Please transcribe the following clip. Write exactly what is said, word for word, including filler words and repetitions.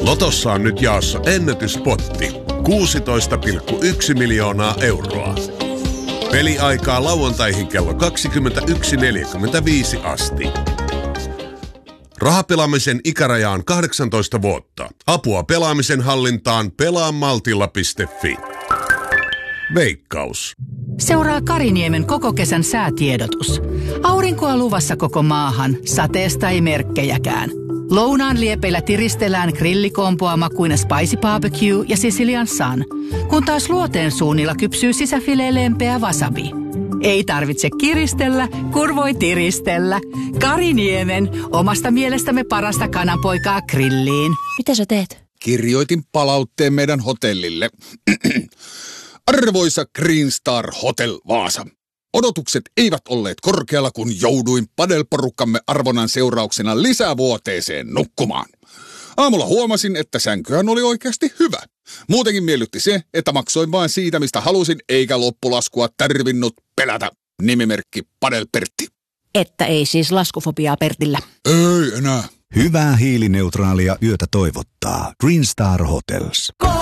Lotossa on nyt jaossa ennätyspotti. kuusitoista pilkku yksi miljoonaa euroa. Peliaikaa lauantaihin kello kaksikymmentäyksi neljäkymmentäviisi asti. Rahapelaamisen ikäraja on kahdeksantoista vuotta. Apua pelaamisen hallintaan pelaamaltilla piste fi. Veikkaus. Seuraa Kariniemen koko kesän säätiedotus. Aurinkoa luvassa koko maahan, sateesta ei merkkejäkään. Lounaan liepeillä tiristellään grillikompoa makuina Spicy Barbecue ja Sicilian Sun, kun taas luoteen suunnilla kypsyy sisäfileen lempeä wasabi. Ei tarvitse kiristellä, kun voi tiristellä. Kariniemen, omasta mielestämme parasta kananpoikaa grilliin. Mitä sä teet? Kirjoitin palautteen meidän hotellille. Arvoisa Green Star Hotel Vaasa. Odotukset eivät olleet korkealla, kun jouduin padelporukkamme arvonnan seurauksena lisävuoteeseen nukkumaan. Aamulla huomasin, että sänkyhän oli oikeasti hyvä. Muutenkin miellytti se, että maksoin vain siitä, mistä halusin, eikä loppulaskua tarvinnut pelätä. Nimimerkki Padel Pertti. Että ei siis laskufobiaa Pertillä. Ei enää. Hyvää hiilineutraalia yötä toivottaa Green Star Hotels.